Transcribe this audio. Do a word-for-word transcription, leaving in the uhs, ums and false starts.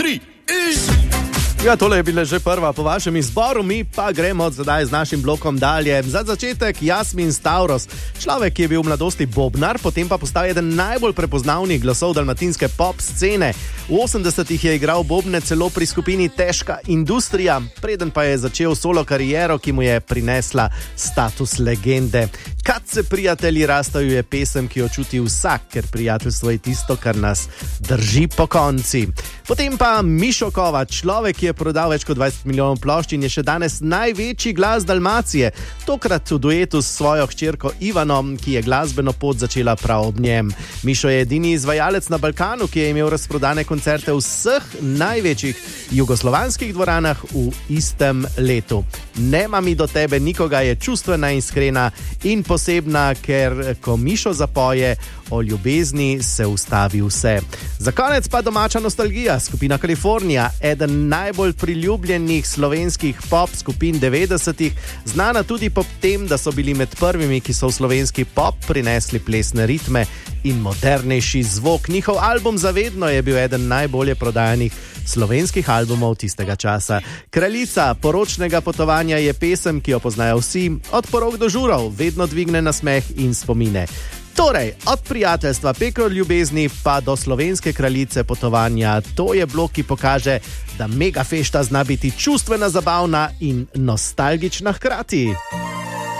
tri. Ja, tole je bila že prva po vašem izboru, mi pa gremo zdaj z našim blokom dalje. Za začetek Jasmin Stavros, človek, ki je bil v mladosti bobnar, potem pa postal eden najbolj prepoznavnih glasov dalmatinske pop scene. V osemdesetih je igral bobne celo pri skupini Težka industrija, preden pa je začel solo kariero, ki mu je prinesla status legende. Kad se prijatelji rastajo je pesem, ki jo čuti vsak, ker prijateljstvo je tisto, kar nas drži po konci. Potem pa Mišo Kovač, človek, ki je prodal več kot dvajset milijonov plošč in je še danes največji glas Dalmacije. Tokrat v duetu s svojo hčerko Ivano, ki je glasbeno pot začela prav ob njem. Mišo je edini izvajalec na Balkanu, ki je imel razprodane koncerte v vseh največjih jugoslovanskih dvoranah v istem letu. Nema mi do tebe nikoga je čustvena in iskrena in posebna, ker ko Mišo zapoje o ljubezni, se ustavi vse. Za konec pa domača nostalgija. Skupina Kalifornija, eden najbolj priljubljenih slovenskih pop skupin devetdesetih, znana tudi po tem, da so bili med prvimi, ki so v slovenski pop prinesli plesne ritme in modernejši zvok. Njihov album Zavedno je bil eden najbolje prodajanih slovenskih albumov tistega časa. Kraljica poročnega potovanja je pesem, ki jo poznajo vsi, od porok do žurov, vedno dvigne nasmeh in spomine. Torej, od prijateljstva preko ljubezni pa do slovenske kraljice potovanja, to je blok, ki pokaže, da mega fešta zna biti čustvena, zabavna in nostalgična hkrati.